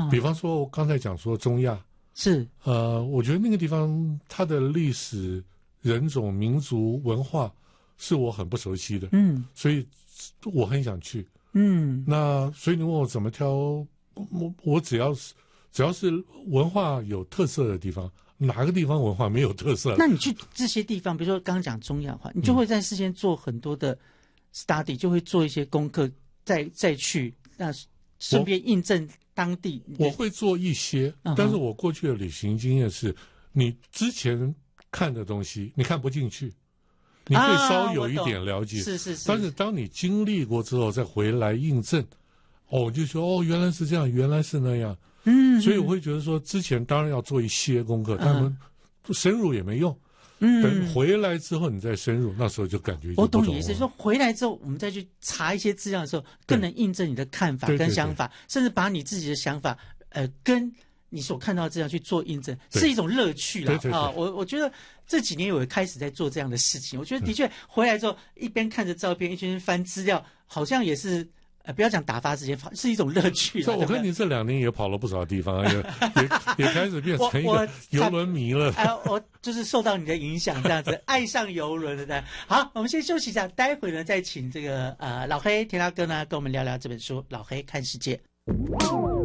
比方说我刚才讲说中亚， 是我觉得那个地方它的历史、人种、民族、文化是我很不熟悉的，所以我很想去，那所以你问我怎么挑，我只要是文化有特色的地方，哪个地方文化没有特色？ 那你去这些地方，比如说刚刚讲中亚的话，你就会在事先做很多的 study，就会做一些功课，再去，那顺便印证当地。 我会做一些，但是我过去的旅行经验是，你之前看的东西你看不进去，你会稍有一点了解， 是。 但是当你经历过之后再回来印证，我就说原来是这样，原来是那样。所以我会觉得说，之前当然要做一些功课，但是深入也没用。等回来之后你再深入，那时候就感觉就不同了。 我懂你意思，说回来之后我们再去查一些资料的时候，更能印证你的看法跟想法，甚至把你自己的想法跟你所看到的资料去做印证，是一种乐趣啦。我觉得这几年我开始在做这样的事情，我觉得的确回来之后一边看着照片，一边翻资料，好像也是。不要讲打发时间，是一种乐趣。 我跟你这2年也跑了不少地方，也开始变成一个邮轮迷了。 我就是受到你的影响，这样子爱上邮轮了。好，我们先休息一下，待会呢再请这个老黑田大哥呢跟我们聊聊这本书《老黑看世界》。